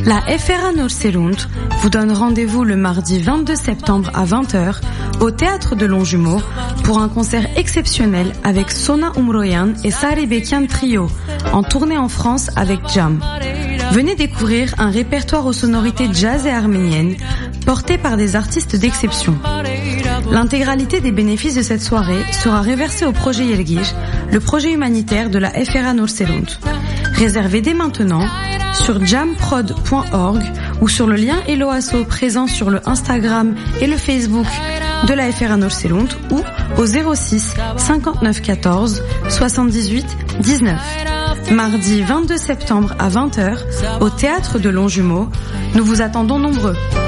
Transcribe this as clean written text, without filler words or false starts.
La FRA Nordsjælland vous donne rendez-vous le mardi 22 septembre à 20h au Théâtre de Longjumeau pour un concert exceptionnel avec Sona Umroyan et Sari Bekian Trio en tournée en France avec Jam. Venez découvrir un répertoire aux sonorités jazz et arméniennes porté par des artistes d'exception. L'intégralité des bénéfices de cette soirée sera réversée au projet Yergish, le projet humanitaire de la FRA Nordsjælland. Réservez dès maintenant sur jamprod.org ou sur le lien Hello Asso présent sur le Instagram et le Facebook de la FRA Nordsjælland ou au 06 59 14 78 19. Mardi 22 septembre à 20h au Théâtre de Longjumeau. Nous vous attendons nombreux.